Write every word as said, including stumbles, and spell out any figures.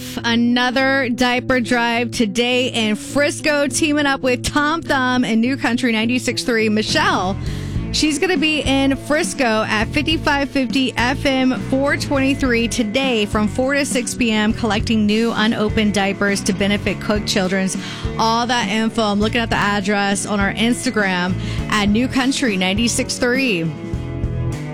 off another diaper drive today in Frisco, teaming up with Tom Thumb and New Country ninety-six point three. Michelle, she's going to be in Frisco at fifty-five fifty F M four twenty-three today from four to six p.m. collecting new unopened diapers to benefit Cook Children's. All that info, I'm looking at the address on our Instagram at New Country ninety-six point three.